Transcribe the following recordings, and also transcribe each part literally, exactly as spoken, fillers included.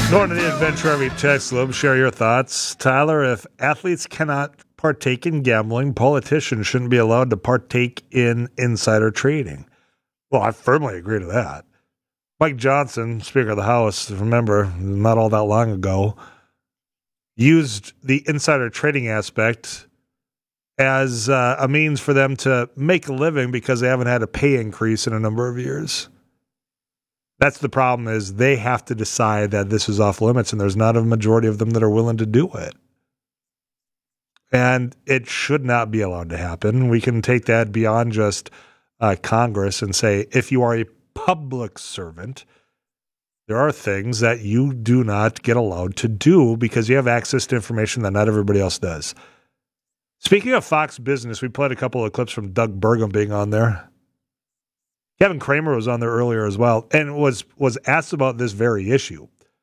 Going to the Adventure Every Text Loop, share your thoughts. Tyler, if athletes cannot partake in gambling, politicians shouldn't be allowed to partake in insider trading. Well, I firmly agree to that. Mike Johnson, Speaker of the House, remember, not all that long ago, used the insider trading aspect as uh, a means for them to make a living because they haven't had a pay increase in a number of years. That's the problem, is they have to decide that this is off limits, and there's not a majority of them that are willing to do it. And it should not be allowed to happen. We can take that beyond just uh, Congress and say, if you are a public servant, there are things that you do not get allowed to do because you have access to information that not everybody else does. Speaking of Fox Business, we played a couple of clips from Doug Burgum being on there. Kevin Kramer was on there earlier as well and was was asked about this very issue.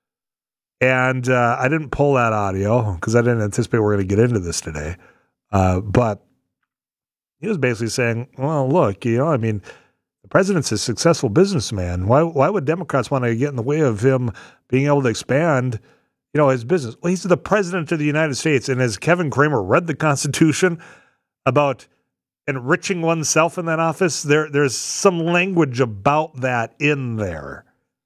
And uh, I didn't pull that audio because I didn't anticipate we we're going to get into this today. Uh, but he was basically saying, well, look, you know, I mean, the president's a successful businessman. Why why would Democrats want to get in the way of him being able to expand, you know, his business? Well, he's the president of the United States. And has Kevin Kramer read the Constitution about enriching oneself in that office? There, there's some language about that in there.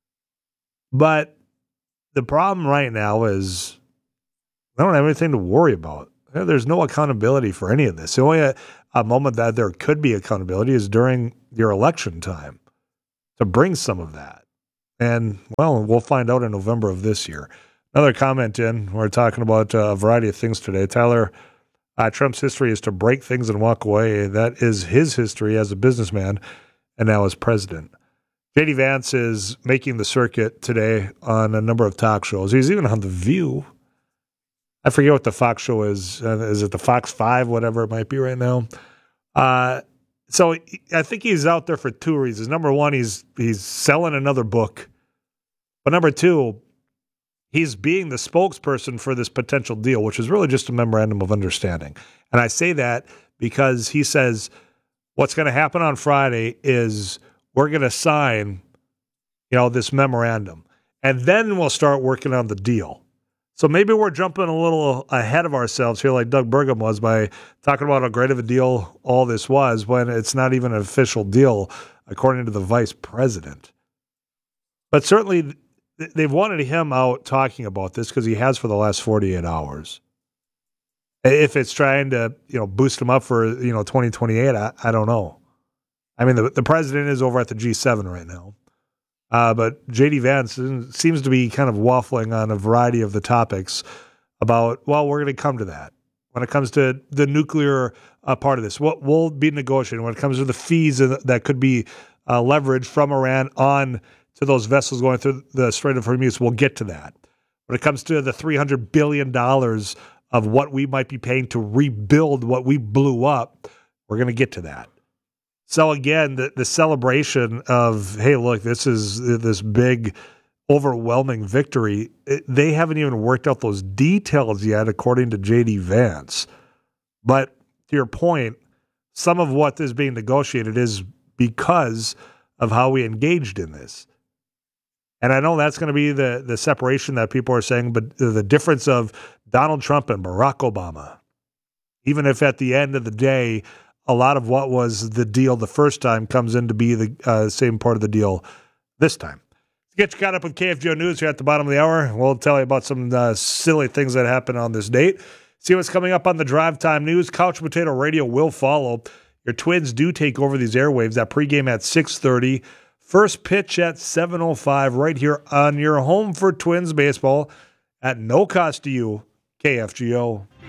But the problem right now is I don't have anything to worry about. There's no accountability for any of this. The only a, a moment that there could be accountability is during your election time to bring some of that. And, well, we'll find out in November of this year. Another comment in, we're talking about a variety of things today. Tyler, Uh, Trump's history is to break things and walk away. That is his history as a businessman and now as president. J D Vance is making the circuit today on a number of talk shows. He's even on The View. I forget what the Fox show is. Uh, is it the Fox five, whatever it might be right now? Uh, so I think he's out there for two reasons. Number one, he's he's selling another book. But number two, he's being the spokesperson for this potential deal, which is really just a memorandum of understanding. And I say that because he says what's going to happen on Friday is we're going to sign, you know, this memorandum, and then we'll start working on the deal. So maybe we're jumping a little ahead of ourselves here, like Doug Burgum was, by talking about how great of a deal all this was when it's not even an official deal, according to the vice president. But certainly they've wanted him out talking about this because he has for the last forty-eight hours. If it's trying to, you know, boost him up for, you know, twenty twenty-eight, I, I don't know. I mean, the, the president is over at the G seven right now. Uh, but J D Vance seems to be kind of waffling on a variety of the topics about, well, we're going to come to that. When it comes to the nuclear uh, part of this, what we'll be negotiating. When it comes to the fees that could be uh, leveraged from Iran on to those vessels going through the Strait of Hormuz, we'll get to that. When it comes to the three hundred billion dollars of what we might be paying to rebuild what we blew up, we're going to get to that. So again, the, the celebration of, hey, look, this is this big, overwhelming victory, it, they haven't even worked out those details yet, according to J D Vance. But to your point, some of what is being negotiated is because of how we engaged in this. And I know that's going to be the, the separation that people are saying, but the difference of Donald Trump and Barack Obama, even if at the end of the day, a lot of what was the deal the first time comes in to be the uh, same part of the deal this time. To get you caught up with K F G O News here at the bottom of the hour, we'll tell you about some uh, silly things that happened on this date. See what's coming up on the Drive Time News. Couch Potato Radio will follow. Your Twins do take over these airwaves. That pregame at six thirty. First pitch at seven oh five right here on your home for Twins baseball at no cost to you, K F G O.